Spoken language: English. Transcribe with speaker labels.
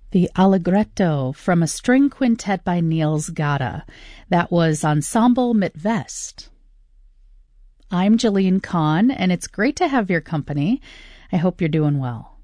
Speaker 1: The Allegretto from a string quintet by Niels Gade. That was Ensemble mit West. I'm Jalene Kahn, and it's great to have your company. I hope you're doing well.